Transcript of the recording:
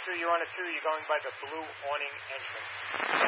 2, you're on a 2, you're going by the blue awning entrance.